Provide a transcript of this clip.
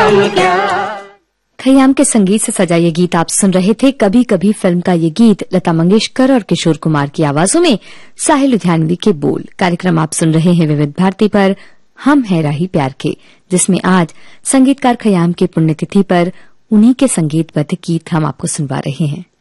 हम क्या। खयाम के संगीत से सजा ये गीत आप सुन रहे थे कभी कभी फिल्म का ये गीत लता मंगेशकर और किशोर कुमार की आवाजों में साहिल लुधियानवी के बोल। कार्यक्रम आप सुन रहे हैं विविध भारती पर, हम है राही प्यार के, जिसमें आज संगीतकार खयाम की पुण्यतिथि पर उन्हीं के संगीतबद्ध गीत हम आपको सुनवा रहे हैं।